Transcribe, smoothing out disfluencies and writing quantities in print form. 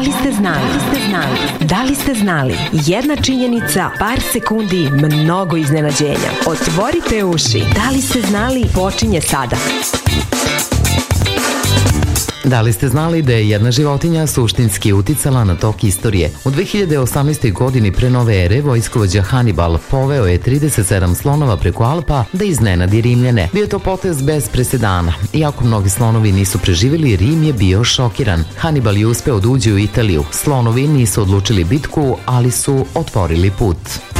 li ste znali? Da li ste znali? Jedna činjenica, par sekundi, mnogo iznenađenja. Otvorite uši. Da li ste znali? Počinje sada. Da li ste znali da je jedna životinja suštinski uticala na tok istorije? U 2018. godini pre nove ere vojskovođa Hanibal poveo je 37 slonova preko Alpa da iznenadi Rimljane. Bio to potez bez presedana. Iako mnogi slonovi nisu preživjeli, Rim je bio šokiran. Hanibal je uspeo da uđe u Italiju. Slonovi nisu odlučili bitku, ali su otvorili put.